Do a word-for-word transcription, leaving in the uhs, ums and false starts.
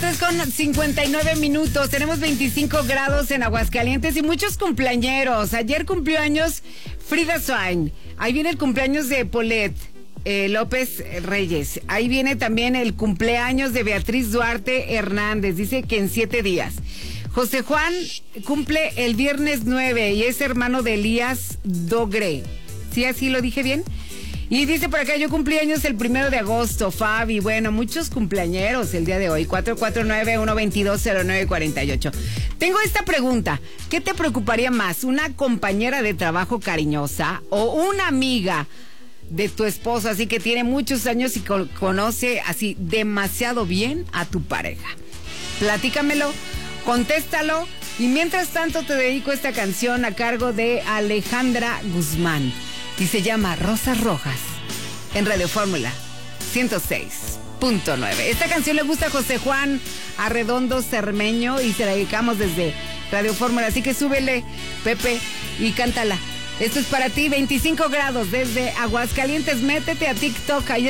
tres con cincuenta y nueve minutos. Tenemos veinticinco grados en Aguascalientes y muchos cumpleañeros. Ayer cumplió años Frida Swain. Ahí viene el cumpleaños de Paulette eh, López Reyes. Ahí viene también el cumpleaños de Beatriz Duarte Hernández. Dice que en siete días. José Juan cumple el viernes nueve y es hermano de Elías Dogre. ¿Sí, así lo dije bien? Y dice por acá, yo cumplí años el primero de agosto, Fabi. Bueno, muchos cumpleañeros el día de hoy. cuatro cuatro nueve, uno dos dos, cero nueve cuatro ocho. Tengo esta pregunta. ¿Qué te preocuparía más? ¿Una compañera de trabajo cariñosa o una amiga de tu esposo, así que tiene muchos años y co- conoce así demasiado bien a tu pareja? Platícamelo, contéstalo. Y mientras tanto te dedico esta canción a cargo de Alejandra Guzmán. Y se llama Rosas Rojas en Radio Fórmula ciento seis punto nueve. Esta canción le gusta a José Juan Arredondo Cermeño y se la dedicamos desde Radio Fórmula. Así que súbele, Pepe, y cántala. Esto es para ti, veinticinco grados desde Aguascalientes. Métete a TikTok. Ahí